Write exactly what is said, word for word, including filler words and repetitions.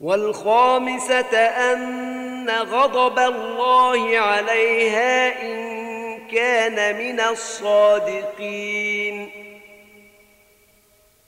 والخامسة أن غضب الله عليها إن كان من الصادقين.